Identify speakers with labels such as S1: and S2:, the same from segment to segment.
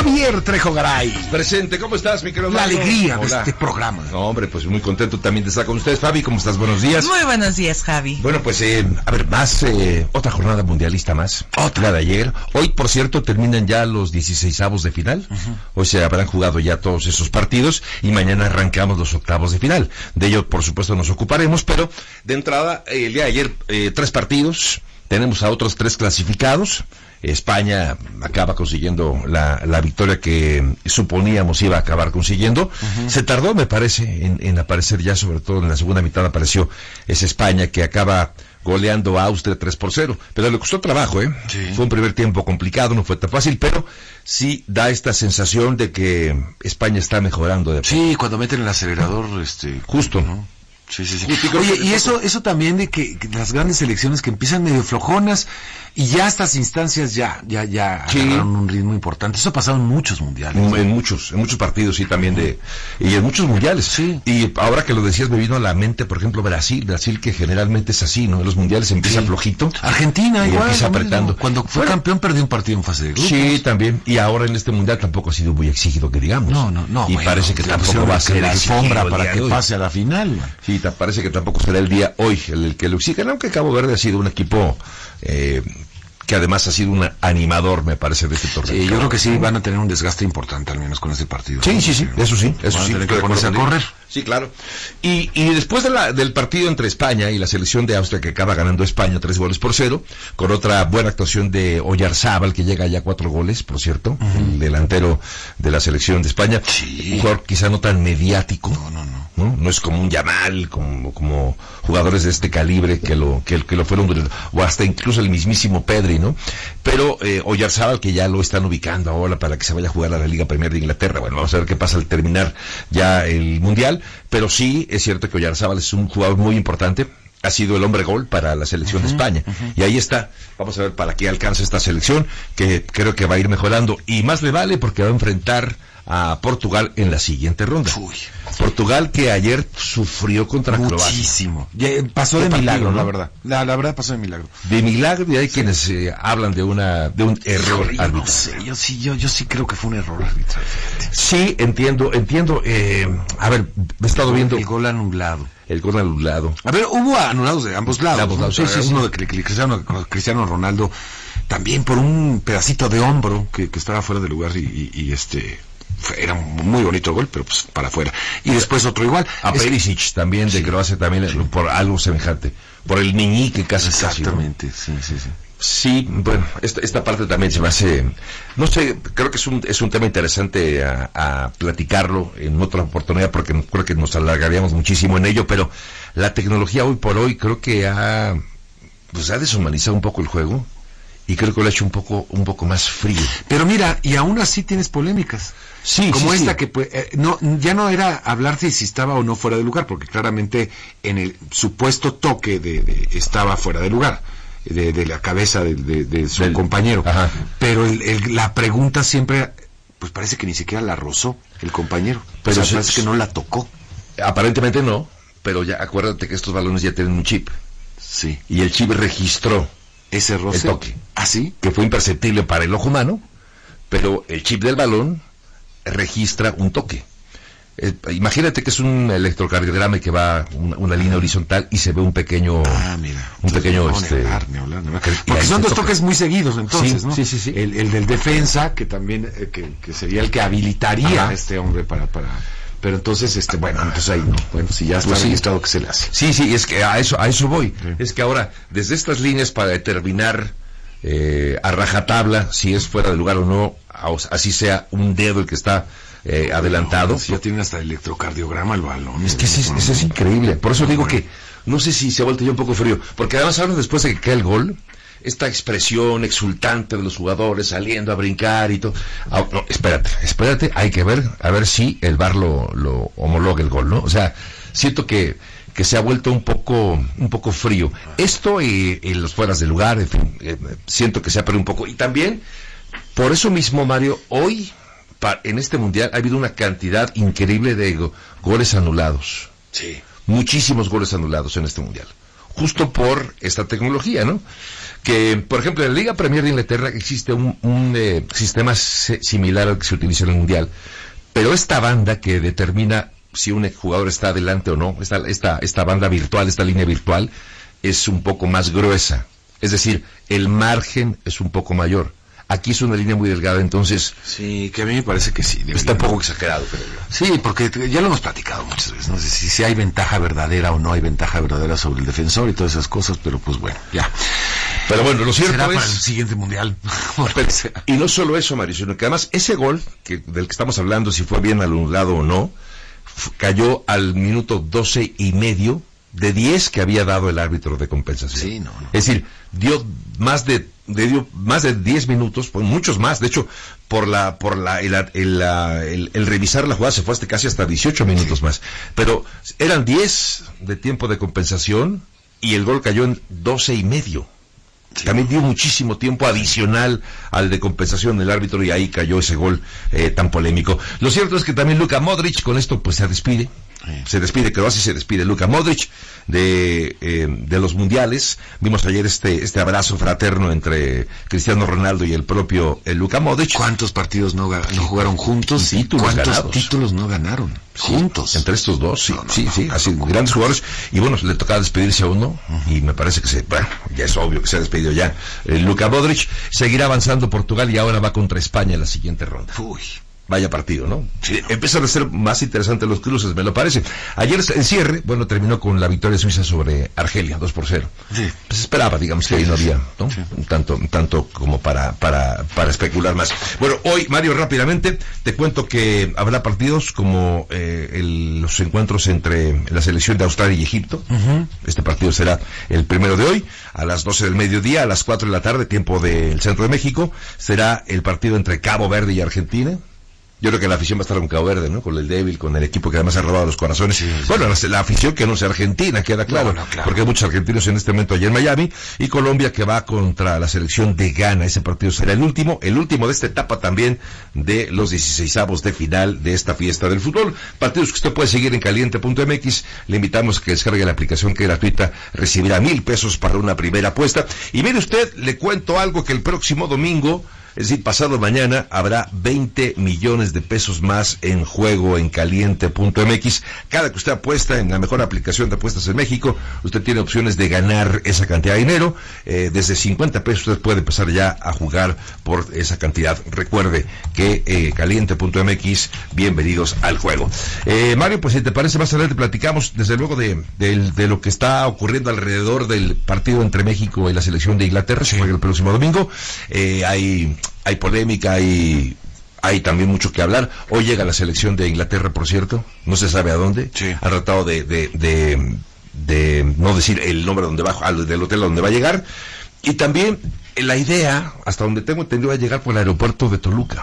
S1: Javier Trejo Garay.
S2: Presente, ¿cómo estás, mi querido?
S1: La alegría
S2: Hola.
S1: de este programa.
S2: No, hombre, pues muy contento también de estar con ustedes. Fabi, ¿cómo estás? Buenos días.
S3: Muy buenos días, Javi.
S2: Bueno, pues, a ver, otra jornada mundialista más. Otra de ayer. Hoy, por cierto, terminan ya los 16avos de final. Hoy se habrán jugado ya todos esos partidos y mañana arrancamos los octavos de final. De ello, por supuesto, nos ocuparemos, pero de entrada, el día de ayer, 3 partidos. Tenemos a otros 3 clasificados. España acaba consiguiendo la victoria que suponíamos iba a acabar consiguiendo. Se tardó, me parece, en aparecer ya, sobre todo en la segunda mitad apareció esa España que acaba goleando a Austria 3-0, pero le costó trabajo, Sí. Fue un primer tiempo complicado, no fue tan fácil, pero sí da esta sensación de que España está mejorando de poco.
S1: Sí, cuando meten el acelerador,
S2: justo,
S1: ¿no? Sí. Oye, y eso también de que las grandes selecciones que empiezan medio flojonas y ya estas instancias ya agarraron un ritmo importante. Eso ha pasado en muchos mundiales.
S2: En muchos partidos, sí, también y en muchos mundiales. Sí. Y ahora que lo decías, me vino a la mente, por ejemplo, Brasil, que generalmente es así, ¿no? En los mundiales empieza flojito.
S1: Argentina,
S2: y
S1: igual.
S2: Empieza apretando.
S1: Cuando fue campeón perdió un partido en fase de grupos.
S2: Sí, también. Y ahora en este mundial tampoco ha sido muy exigido, que digamos.
S1: No.
S2: Y parece que tampoco va a ser
S1: la alfombra para que
S2: hoy
S1: pase a la final.
S2: Sí, parece que tampoco será el día hoy el que lo exigen, aunque Cabo Verde ha sido un equipo que además ha sido un animador, me parece, de este torneo.
S1: Sí, yo creo que sí van a tener un desgaste importante, al menos con este partido.
S2: Sí, eso sí.
S1: Van a tener que ponerse a correr.
S2: Sí, claro. Y después del partido entre España y la selección de Austria, que acaba ganando España 3-0, con otra buena actuación de Oyarzábal, que llega ya a 4 goles, por cierto, el delantero de la selección de España.
S1: Sí.
S2: Un jugador quizá no tan mediático. No es como un Yamal, como jugadores de este calibre que lo fueron, o hasta incluso el mismísimo Pedri, ¿no? Pero Oyarzábal, que ya lo están ubicando ahora para que se vaya a jugar a la Liga Premier de Inglaterra. Bueno, vamos a ver qué pasa al terminar ya el Mundial, pero sí es cierto que Oyarzábal es un jugador muy importante. Ha sido el hombre gol para la selección de España. Y ahí está. Vamos a ver para qué alcanza esta selección, que creo que va a ir mejorando. Y más le vale porque va a enfrentar a Portugal en la siguiente ronda. Portugal, que ayer sufrió contra Croacia.
S1: Muchísimo. Pasó de milagro, ¿no? La verdad. La verdad pasó de milagro.
S2: De milagro, y hay quienes hablan de un error arbitral.
S1: No sé, yo sí creo que fue un error arbitral.
S2: Sí, entiendo. A ver, he estado viendo
S1: el gol anulado.
S2: A
S1: ver, hubo anulados de ambos lados.
S2: Sí.
S1: Uno de Cristiano Ronaldo, también por un pedacito de hombro que estaba fuera de lugar y era un muy bonito gol, pero pues para afuera. Y después otro igual.
S2: A Perisic también, de Croacia también, por algo semejante. Por el meñique casi.
S1: Exactamente, sí.
S2: Sí, bueno, esta parte también se me hace, no sé, creo que es un tema interesante a platicarlo en otra oportunidad, porque creo que nos alargaríamos muchísimo en ello, pero la tecnología hoy por hoy creo que ha deshumanizado un poco el juego, y creo que lo ha hecho un poco más frío.
S1: Pero mira, y aún así tienes polémicas.
S2: Sí,
S1: como
S2: sí,
S1: esta que ya no era hablar de si estaba o no fuera de lugar, porque claramente en el supuesto toque estaba fuera de lugar. De la cabeza de su compañero.
S2: Ajá.
S1: Pero la pregunta siempre, pues parece que ni siquiera la rozó el compañero. Pero parece que no la tocó.
S2: Aparentemente no, pero ya acuérdate que estos balones ya tienen un chip.
S1: Sí.
S2: Y el chip registró
S1: ese roce.
S2: El toque.
S1: ¿Ah, sí?
S2: Que fue imperceptible para el ojo humano, pero el chip del balón registra un toque. Imagínate que es un electrocardiograma que va una línea horizontal y se ve un pequeño
S1: porque son 2 toques muy seguidos, entonces, ¿no?
S2: Sí.
S1: El del defensa, que también que sería el que habilitaría a este hombre para pero entonces entonces ahí no. Bueno, si ya está registrado, que se le hace.
S2: Sí, es que a eso voy. Sí. Es que ahora desde estas líneas para determinar a rajatabla si es fuera de lugar o no, así sea un dedo el que está adelantado.
S1: Ya tienen hasta electrocardiograma el balón.
S2: Es que eso es increíble. Por eso digo que no sé si se ha vuelto ya un poco frío. Porque además ahora, después de que cae el gol, esta expresión exultante de los jugadores saliendo a brincar y todo. No, espérate, hay que ver, a ver si el VAR lo homologa el gol, ¿no? O sea, siento que se ha vuelto un poco frío. Esto y los fueras de lugar, en fin, siento que se ha perdido un poco. Y también, por eso mismo, Mario, hoy en este mundial ha habido una cantidad increíble de goles anulados.
S1: Sí.
S2: Muchísimos goles anulados en este mundial. justo por esta tecnología, ¿no? Que, por ejemplo, en la Liga Premier de Inglaterra existe un sistema similar al que se utiliza en el Mundial, pero esta banda que determina si un jugador está adelante o no, esta banda virtual, esta línea virtual, es un poco más gruesa. Es decir, el margen es un poco mayor. Aquí es una línea muy delgada, entonces...
S1: Sí, que a mí me parece que sí.
S2: Está un poco exagerado, creo yo.
S1: Sí, porque ya lo hemos platicado muchas veces. No sé si hay ventaja verdadera o no hay ventaja verdadera sobre el defensor y todas esas cosas, pero pues bueno, ya.
S2: Pero bueno, lo cierto
S1: será
S2: es...
S1: para el siguiente mundial.
S2: Y no solo eso, Mario, sino que además ese gol del que estamos hablando, si fue bien anulado o no, cayó al minuto 12:30 de 10 que había dado el árbitro de compensación.
S1: Sí, no.
S2: Es decir, dio más de 10 minutos, pues muchos más. De hecho, el revisar la jugada se fue casi hasta 18 minutos más. Pero eran 10 de tiempo de compensación y el gol cayó en 12:30. Sí. También dio muchísimo tiempo adicional al de compensación del árbitro y ahí cayó ese gol tan polémico. Lo cierto es que también Luka Modric con esto pues se despide. Se despide Luka Modric de los mundiales. Vimos ayer este abrazo fraterno entre Cristiano Ronaldo y el propio Luka Modric.
S1: ¿Cuántos partidos no jugaron juntos? ¿Cuántos títulos no ganaron juntos?
S2: Entre estos dos, sí, así grandes jugadores. Y bueno, le tocaba despedirse a uno y me parece que ya es obvio que se ha despedido ya. Luka Modric seguirá avanzando Portugal y ahora va contra España en la siguiente ronda.
S1: Uy.
S2: Vaya partido, ¿no? Sí, empiezan a ser más interesantes los cruces, me lo parece. Ayer el cierre, terminó con la victoria suiza sobre Argelia, 2-0. Sí. Pues esperaba, digamos, que ahí no había, ¿no? Sí. Tanto como para especular más. Bueno, hoy, Mario, rápidamente, te cuento que habrá partidos como los encuentros entre la selección de Australia y Egipto. Uh-huh. Este partido será el primero de hoy, a las 12 del mediodía, a las 4 de la tarde, tiempo del centro de México. Será el partido entre Cabo Verde y Argentina. Yo creo que la afición va a estar con Cabo Verde, ¿no? Con el débil, con el equipo que además ha robado los corazones. Sí. Bueno, la afición que no sea argentina, queda claro, claro. Porque hay muchos argentinos en este momento allá en Miami. Y Colombia que va contra la selección de Ghana. Ese partido será el último de esta etapa también de los 16avos de final de esta fiesta del fútbol. Partidos que usted puede seguir en caliente.mx. Le invitamos a que descargue la aplicación que es gratuita. Recibirá $1,000 para una primera apuesta. Y mire usted, le cuento algo que el próximo domingo, es decir, pasado mañana, habrá 20 millones de pesos más en juego en caliente.mx. Cada que usted apuesta en la mejor aplicación de apuestas en México, usted tiene opciones de ganar esa cantidad de dinero. Desde 50 pesos usted puede empezar ya a jugar por esa cantidad. Recuerde que caliente.mx, bienvenidos al juego. Mario, pues si te parece, más adelante platicamos desde luego de lo que está ocurriendo alrededor del partido entre México y la selección de Inglaterra. Se juega el próximo domingo. Hay polémica, hay también mucho que hablar. Hoy llega la selección de Inglaterra, por cierto, no se sabe a dónde. Sí. Han tratado de no decir el nombre donde va, del hotel donde va a llegar. Y también la idea, hasta donde tengo entendido, va a llegar por el aeropuerto de Toluca,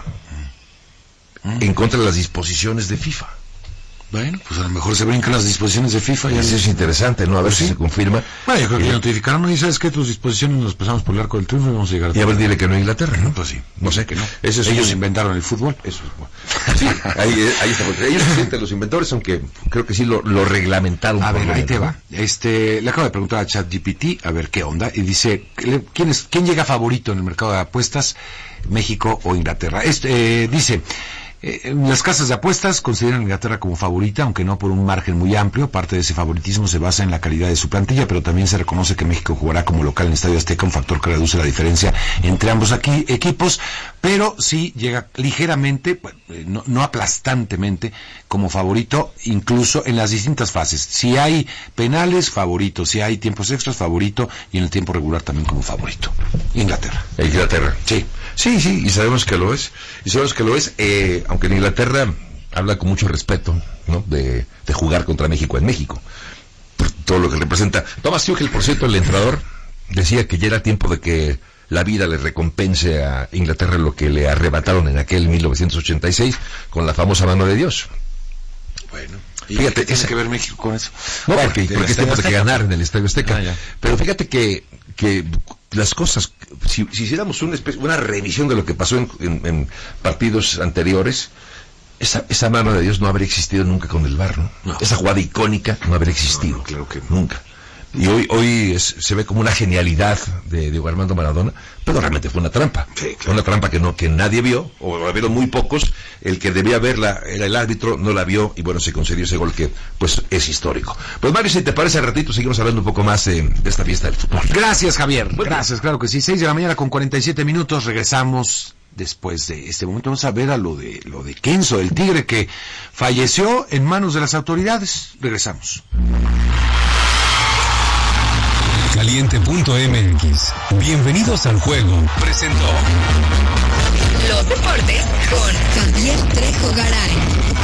S2: en contra de las disposiciones de FIFA.
S1: Bueno, pues a lo mejor se brincan las disposiciones de FIFA.
S2: Y eso es interesante, ¿no? A ver si se confirma.
S1: Bueno, yo creo que notificaron, y sabes que tus disposiciones nos pasamos por el arco del triunfo y vamos a llegar.
S2: Y a ver, dile que no a Inglaterra, ¿no?
S1: Pues sí.
S2: No sé que no.
S1: Ellos inventaron el fútbol.
S2: Eso es bueno. Sí, ahí está. Ellos se sienten los inventores, aunque creo que sí lo reglamentaron.
S1: A ver, ahí te va. Le acabo de preguntar a ChatGPT a ver qué onda y dice, ¿quién llega favorito en el mercado de apuestas, México o Inglaterra? Dice, las casas de apuestas consideran a Inglaterra como favorita, aunque no por un margen muy amplio. Parte de ese favoritismo se basa en la calidad de su plantilla, pero también se reconoce que México jugará como local en el Estadio Azteca, un factor que reduce la diferencia entre ambos equipos, pero sí llega ligeramente, no aplastantemente, como favorito, incluso en las distintas fases. Si hay penales, favorito; si hay tiempos extras, favorito; y en el tiempo regular también como favorito. Inglaterra.
S2: Sí. Sí, y sabemos que lo es. Aunque en Inglaterra habla con mucho respeto, ¿no? De jugar contra México en México, por todo lo que representa. Thomas Tuchel, por cierto, el entrenador, decía que ya era tiempo de que la vida le recompense a Inglaterra lo que le arrebataron en aquel 1986 con la famosa mano de Dios.
S1: Bueno, ¿y fíjate, tiene que ver México con eso?
S2: No, porque es tiempo de que ganar en el Estadio Azteca. Pero fíjate que las cosas, si hiciéramos una revisión de lo que pasó en partidos anteriores, esa mano de Dios no habría existido nunca con el VAR, ¿no? Esa jugada icónica no habría existido.
S1: No, claro que
S2: nunca. Y hoy se ve como una genialidad de Diego Armando Maradona, pero realmente fue una trampa.
S1: Sí, claro.
S2: Fue una trampa que nadie vio, o la vieron muy pocos. El que debía verla era el árbitro, no la vio, y bueno, se concedió ese gol que pues es histórico. Pues Mario, si te parece, al ratito seguimos hablando un poco más de esta fiesta del fútbol.
S1: Gracias, Javier. Gracias, claro que sí. 6:47 a.m. Regresamos después de este momento. Vamos a ver a lo de Kenzo, el tigre que falleció en manos de las autoridades. Regresamos.
S3: Caliente.mx. Bienvenidos al juego. Presentó
S4: los deportes con Javier Trejo Garay.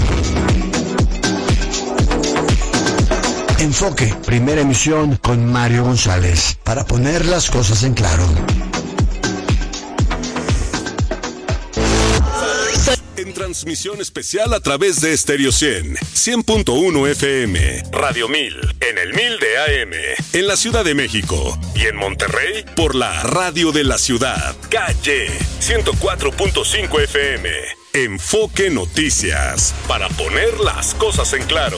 S5: Enfoque, primera emisión con Mario González, para poner las cosas en claro.
S6: En transmisión especial a través de Stereo 100.1 FM, Radio 1000, en el 1000 de AM, en la Ciudad de México y en Monterrey por la Radio de la Ciudad, Calle 104.5 FM. Enfoque Noticias, para poner las cosas en claro.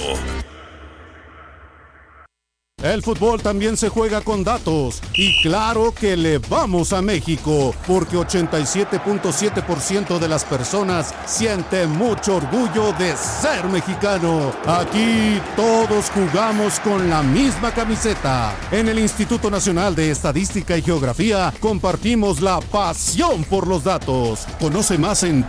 S7: El fútbol también se juega con datos y claro que le vamos a México porque 87.7% de las personas siente mucho orgullo de ser mexicano. Aquí todos jugamos con la misma camiseta. En el Instituto Nacional de Estadística y Geografía compartimos la pasión por los datos. Conoce más en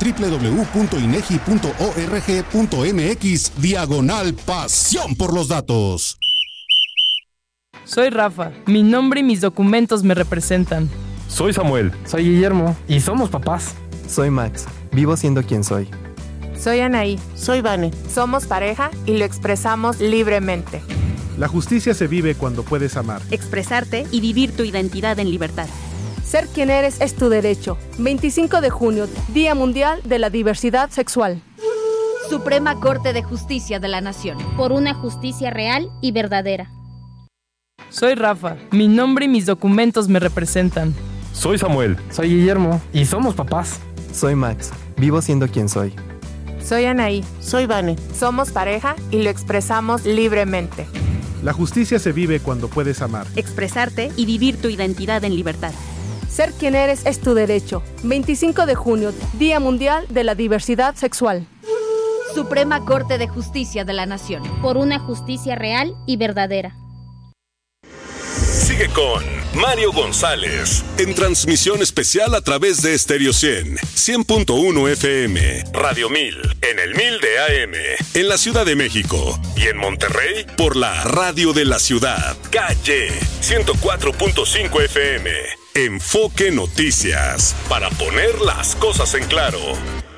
S7: www.inegi.org.mx/pasión por los datos.
S8: Soy Rafa, mi nombre y mis documentos me representan.
S9: Soy Samuel.
S10: Soy Guillermo y somos papás.
S11: Soy Max, vivo siendo quien soy.
S12: Soy Anaí. Soy Vane. Somos pareja y lo expresamos libremente.
S13: La justicia se vive cuando puedes amar,
S14: expresarte y vivir tu identidad en libertad.
S12: Ser quien eres es tu derecho. 25 de junio, Día Mundial de la Diversidad Sexual.
S14: Suprema Corte de Justicia de la Nación.
S15: Por una justicia real y verdadera.
S8: Soy Rafa, mi nombre y mis documentos me representan.
S9: Soy Samuel.
S10: Soy Guillermo y somos papás.
S11: Soy Max, vivo siendo quien soy.
S12: Soy Anaí. Soy Vane. Somos pareja y lo expresamos libremente.
S13: La justicia se vive cuando puedes amar,
S14: expresarte y vivir tu identidad en libertad.
S12: Ser quien eres es tu derecho. 25 de junio, Día Mundial de la Diversidad Sexual.
S14: Suprema Corte de Justicia de la Nación.
S15: Por una justicia real y verdadera.
S6: Sigue con Mario González en transmisión especial a través de Stereo 100.1 FM, Radio 1000, en el 1000 de AM, en la Ciudad de México y en Monterrey por la Radio de la Ciudad, Calle 104.5 FM. Enfoque Noticias, para poner las cosas en claro.